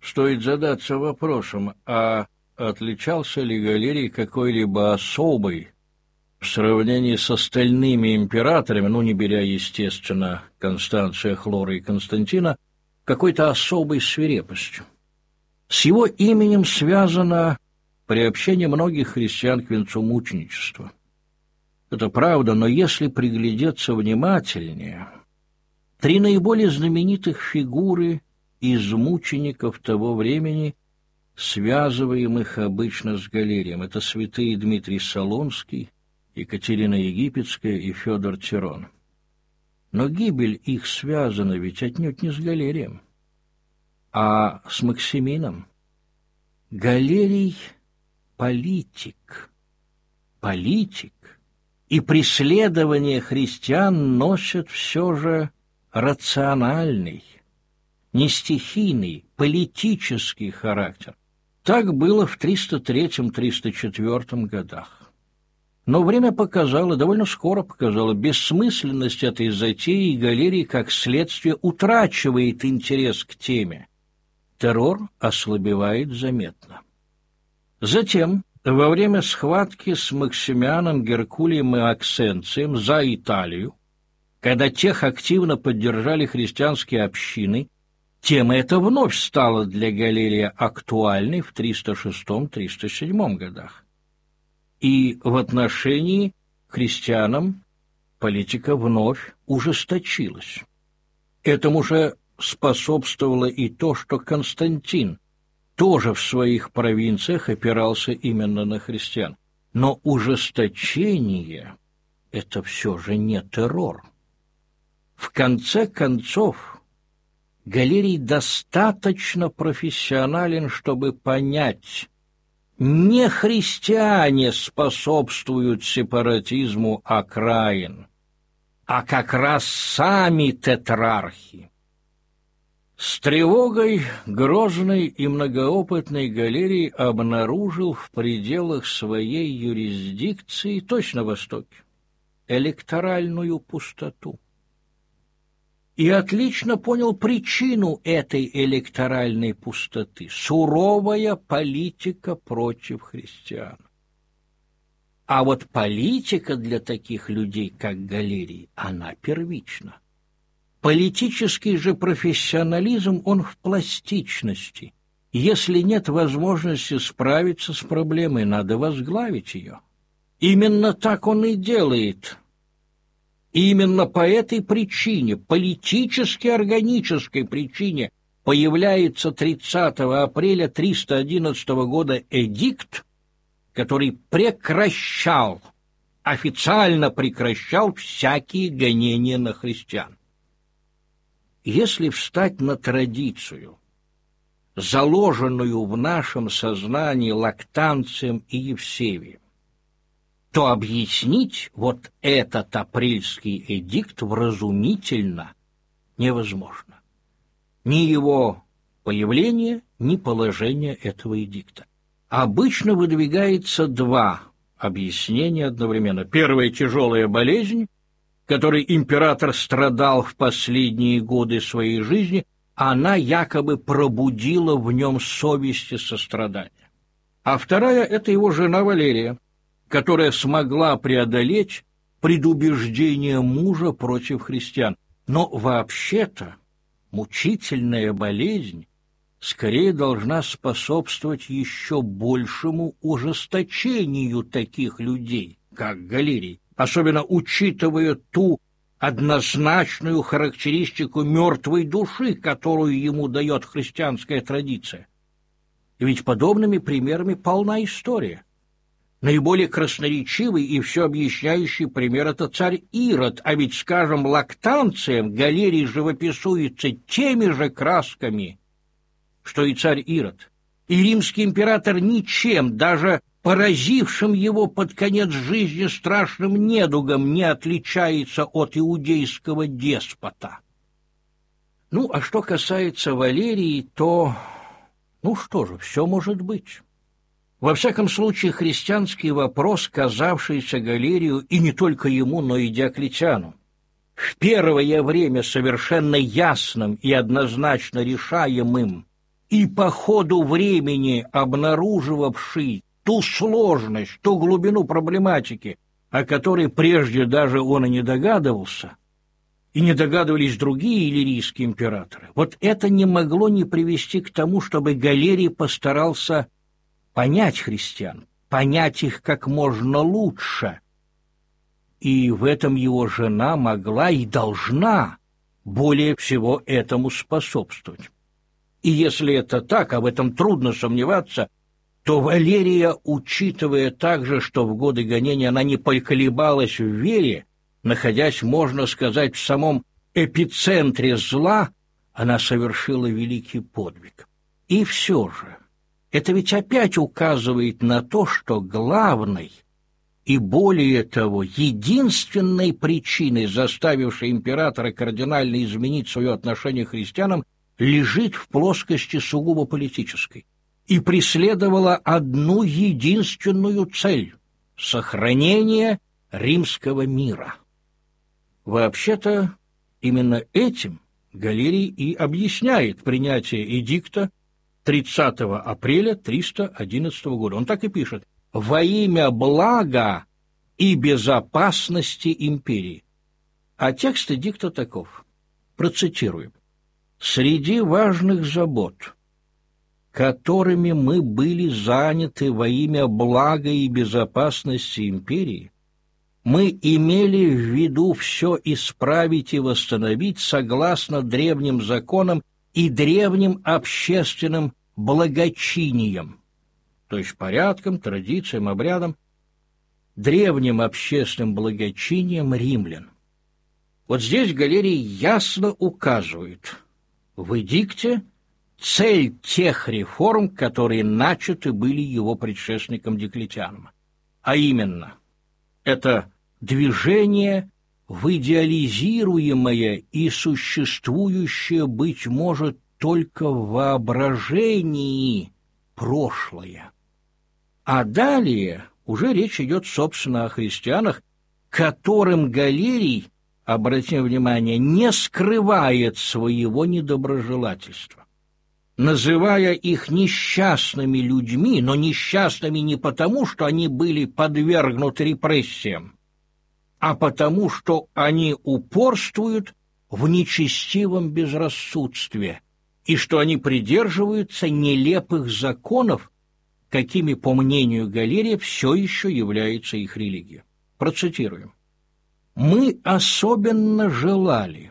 стоит задаться вопросом, а отличался ли Галерий какой-либо особой в сравнении с остальными императорами, не беря, естественно, Констанция, Хлора и Константина, какой-то особой свирепостью. С его именем связано приобщение многих христиан к венцу мученичества. Это правда, но если приглядеться внимательнее, три наиболее знаменитых фигуры из мучеников того времени, связываемых обычно с Галерием, это святые Дмитрий Солунский, Екатерина Египетская и Федор Тирон. Но гибель их связана ведь отнюдь не с Галерием, а с Максимином. Галерий – политик, и преследование христиан носят все же рациональный, не стихийный, политический характер. Так было в 303-304 годах. Но время показало, довольно скоро показало, бессмысленность этой затеи, и Галерий, как следствие, утрачивает интерес к теме. Террор ослабевает заметно. Затем, во время схватки с Максимианом, Геркулием и Аксенцием за Италию, когда тех активно поддержали христианские общины, тема эта вновь стала для Галерия актуальной в 306-307 годах. И в отношении к христианам политика вновь ужесточилась. Этому же способствовало и то, что Константин тоже в своих провинциях опирался именно на христиан. Но ужесточение – это все же не террор. В конце концов, Галерий достаточно профессионален, чтобы понять, не христиане способствуют сепаратизму окраин, а как раз сами тетрархи. С тревогой грозный и многоопытный Галерий обнаружил в пределах своей юрисдикции, точно на востоке, электоральную пустоту. И отлично понял причину этой электоральной пустоты – суровая политика против христиан. А вот политика для таких людей, как Галерий, она первична. Политический же профессионализм, он в пластичности. Если нет возможности справиться с проблемой, надо возглавить ее. Именно так он и делает. И именно по этой причине, политически-органической причине, появляется 30 апреля 311 года эдикт, который официально прекращал всякие гонения на христиан. Если встать на традицию, заложенную в нашем сознании Лактанцием и Евсевием, то объяснить вот этот апрельский эдикт вразумительно невозможно. Ни его появление, ни положение этого эдикта. Обычно выдвигается два объяснения одновременно. Первое – тяжелая болезнь, которой император страдал в последние годы своей жизни, она якобы пробудила в нем совесть и сострадание. А вторая – это его жена Валерия, которая смогла преодолеть предубеждение мужа против христиан. Но вообще-то мучительная болезнь скорее должна способствовать еще большему ужесточению таких людей, как Галерий, особенно учитывая ту однозначную характеристику мертвой души, которую ему дает христианская традиция. И ведь подобными примерами полна история. Наиболее красноречивый и все объясняющий пример – это царь Ирод, а ведь, скажем, Лактанцием Галерий живописуется теми же красками, что и царь Ирод. И римский император ничем, даже поразившим его под конец жизни страшным недугом, не отличается от иудейского деспота. А что касается Валерии, то, что же, все может быть. Во всяком случае, христианский вопрос, казавшийся Галерию, и не только ему, но и Диоклетиану, в первое время совершенно ясным и однозначно решаемым и по ходу времени обнаруживавший ту сложность, ту глубину проблематики, о которой прежде даже он и не догадывался, и не догадывались другие иллирийские императоры, вот это не могло не привести к тому, чтобы Галерий постарался понять христиан, понять их как можно лучше. И в этом его жена могла и должна более всего этому способствовать. И если это так, а в этом трудно сомневаться, то Валерия, учитывая также, что в годы гонения она не поколебалась в вере, находясь, можно сказать, в самом эпицентре зла, она совершила великий подвиг. И все же, это ведь опять указывает на то, что главной и, более того, единственной причиной, заставившей императора кардинально изменить свое отношение к христианам, лежит в плоскости сугубо политической и преследовала одну единственную цель — сохранение римского мира. Вообще-то, именно этим Галерий и объясняет принятие эдикта 30 апреля 311 года. Он так и пишет: «Во имя блага и безопасности империи». А текст эдикта таков. Процитируем. «Среди важных забот, которыми мы были заняты во имя блага и безопасности империи, мы имели в виду все исправить и восстановить согласно древним законам и древним общественным благочиниям, то есть порядкам, традициям, обрядам, древним общественным благочиниям римлян». Вот здесь Галерий ясно указывает в эдикте цель тех реформ, которые начаты были его предшественником Диоклетианом. А именно, это движение в идеализируемое и существующее, быть может, только в воображении прошлое. А далее уже речь идет, собственно, о христианах, которым Галерий, обратим внимание, не скрывает своего недоброжелательства, называя их несчастными людьми, но несчастными не потому, что они были подвергнуты репрессиям, а потому, что они упорствуют в нечестивом безрассудстве и что они придерживаются нелепых законов, какими, по мнению Галерия, все еще является их религия. Процитируем. «Мы особенно желали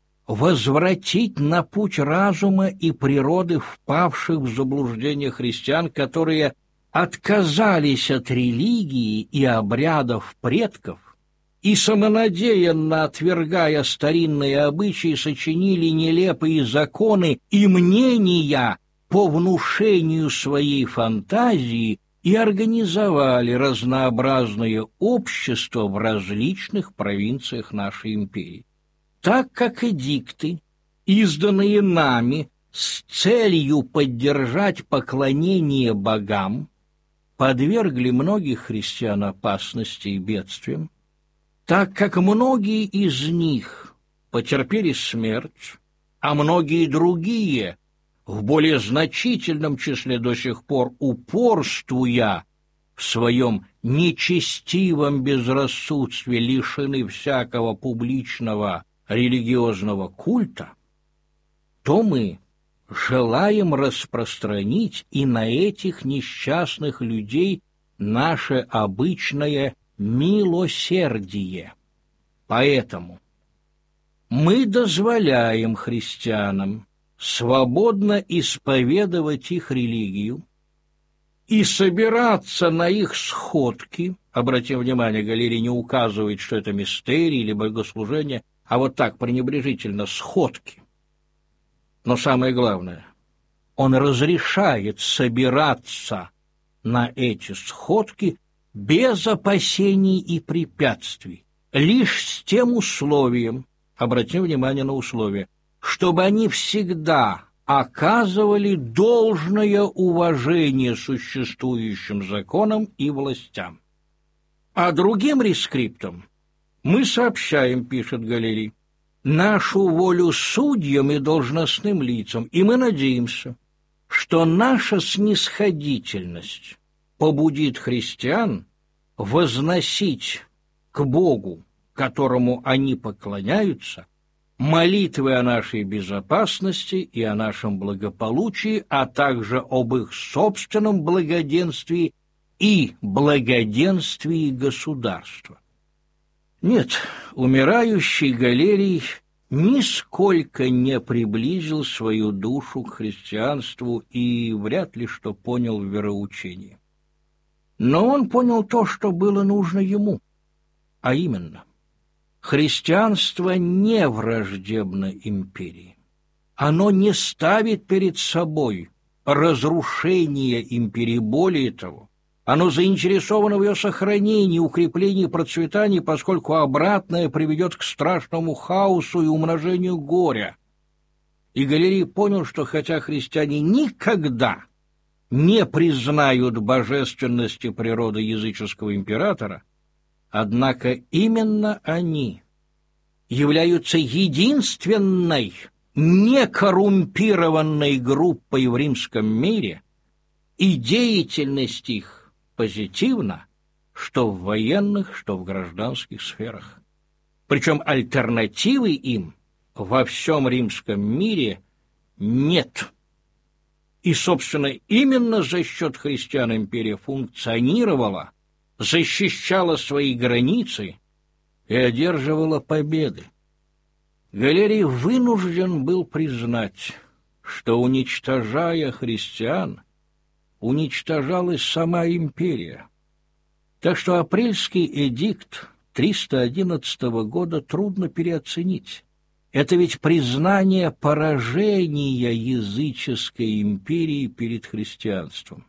возвратить на путь разума и природы впавших в заблуждение христиан, которые отказались от религии и обрядов предков и, самонадеянно отвергая старинные обычаи, сочинили нелепые законы и мнения по внушению своей фантазии и организовали разнообразные общества в различных провинциях нашей империи. Так как эдикты, изданные нами с целью поддержать поклонение богам, подвергли многих христиан опасности и бедствиям, так как многие из них потерпели смерть, а многие другие, в более значительном числе до сих пор упорствуя в своем нечестивом безрассудстве, лишены всякого публичного религиозного культа, то мы желаем распространить и на этих несчастных людей наше обычное милосердие. Поэтому мы дозволяем христианам свободно исповедовать их религию и собираться на их сходки. Обратим внимание, Галерий не указывает, что это мистерии или богослужение, а вот так пренебрежительно сходки. Но самое главное, он разрешает собираться на эти сходки без опасений и препятствий, лишь с тем условием, обратим внимание на условие, чтобы они всегда оказывали должное уважение существующим законам и властям. А другим рескриптом мы сообщаем, пишет Галерий, нашу волю судьям и должностным лицам, и мы надеемся, что наша снисходительность побудит христиан возносить к Богу, которому они поклоняются, молитвы о нашей безопасности и о нашем благополучии, а также об их собственном благоденствии и благоденствии государства. Нет, умирающий Галерий нисколько не приблизил свою душу к христианству и вряд ли что понял в вероучении. Но он понял то, что было нужно ему, а именно, христианство не враждебно империи. Оно не ставит перед собой разрушение империи, более того, оно заинтересовано в ее сохранении, укреплении и процветании, поскольку обратное приведет к страшному хаосу и умножению горя. И Галерий понял, что хотя христиане никогда не признают божественности природы языческого императора, однако именно они являются единственной некоррумпированной группой в римском мире, и деятельность их позитивна, что в военных, что в гражданских сферах. Причем альтернативы им во всем римском мире нет. И, собственно, именно за счет христиан империя функционировала, защищала свои границы и одерживала победы. Галерий вынужден был признать, что, уничтожая христиан, уничтожалась сама империя. Так что апрельский эдикт 311 года трудно переоценить. Это ведь признание поражения языческой империи перед христианством.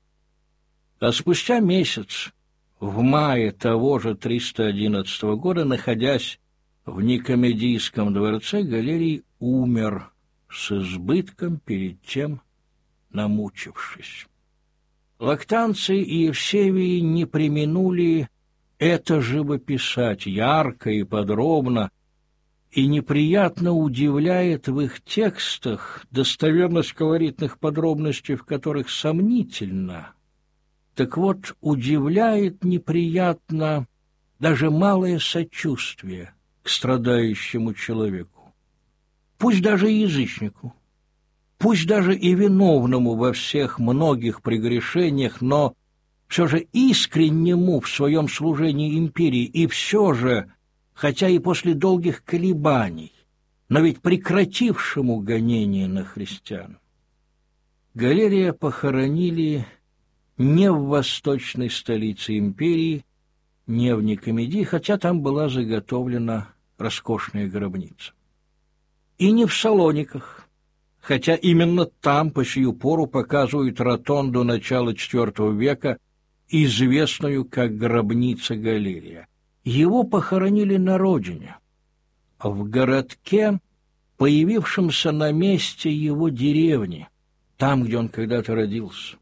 А спустя месяц, в мае того же 311 года, находясь в Никомедийском дворце, Галерий умер с избытком, перед тем намучившись. Лактанцы и Евсевий не преминули это живописать ярко и подробно, и неприятно удивляет в их текстах достоверность колоритных подробностей, в которых сомнительно. Так вот, удивляет неприятно даже малое сочувствие к страдающему человеку, пусть даже и язычнику, пусть даже и виновному во всех многих прегрешениях, но все же искреннему в своем служении империи, и все же, хотя и после долгих колебаний, но ведь прекратившему гонение на христиан. Галерия похоронили не в восточной столице империи, не в Никомедии, хотя там была заготовлена роскошная гробница, и не в Салониках, хотя именно там по сию пору показывают ротонду начала IV века, известную как гробница Галерия. Его похоронили на родине, в городке, появившемся на месте его деревни, там, где он когда-то родился.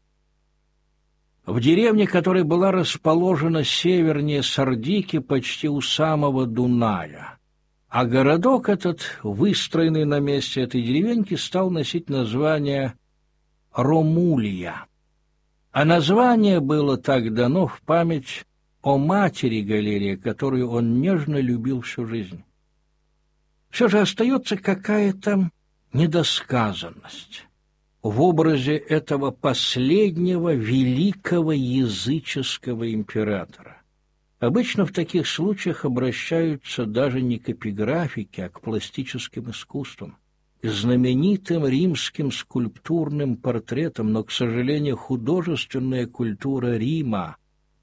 В деревне, которая была расположена севернее Сардики, почти у самого Дуная. А городок этот, выстроенный на месте этой деревеньки, стал носить название Ромулия. А название было так дано в память о матери Галерия, которую он нежно любил всю жизнь. Все же остается какая-то недосказанность в образе этого последнего великого языческого императора. Обычно в таких случаях обращаются даже не к эпиграфике, а к пластическим искусствам, к знаменитым римским скульптурным портретам, но, к сожалению, художественная культура Рима,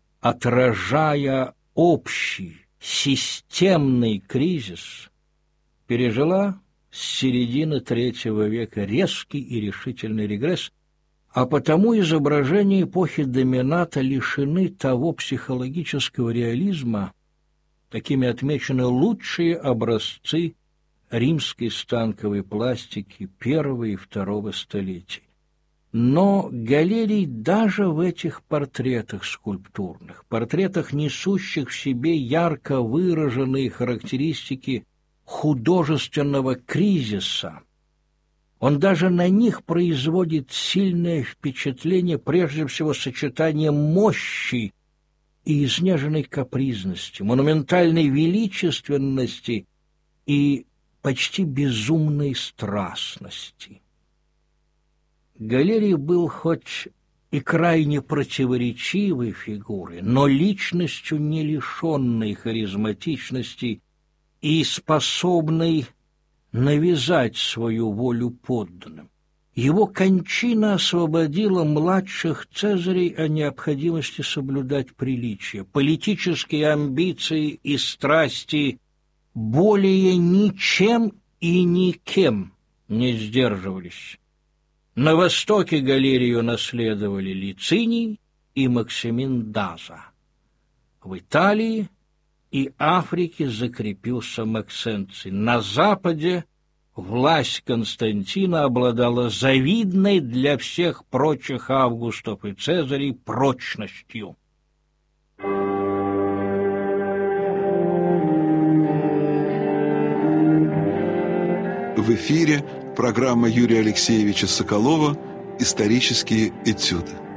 отражая общий системный кризис, пережила с середины III века резкий и решительный регресс, а потому изображения эпохи домината лишены того психологического реализма, какими отмечены лучшие образцы римской станковой пластики I и II столетий. Но Галерий даже в этих портретах скульптурных, портретах, несущих в себе ярко выраженные характеристики художественного кризиса, Он даже на них производит сильное впечатление, прежде всего сочетанием мощи и изнеженной капризности, монументальной величественности и почти безумной страстности. Галерий был хоть и крайне противоречивой фигурой, но личностью, не лишенной харизматичности и способной навязать свою волю подданным. Его кончина освободила младших цезарей от необходимости соблюдать приличия. Политические амбиции и страсти более ничем и никем не сдерживались. На востоке Галерию наследовали Лициний и Максимин Даза. В Италии и Африке закрепился Максенций. На западе власть Константина обладала завидной для всех прочих Августов и Цезарей прочностью. В эфире программа Юрия Алексеевича Соколова «Исторические этюды».